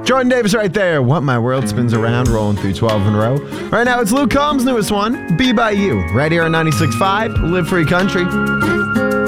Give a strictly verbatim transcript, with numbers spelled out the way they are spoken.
Jordan Davis right there. What My World Spins Around, rolling through twelve in a row. Right now, it's Luke Combs' newest one, Be By You. Right here on ninety-six point five, Live Free Country.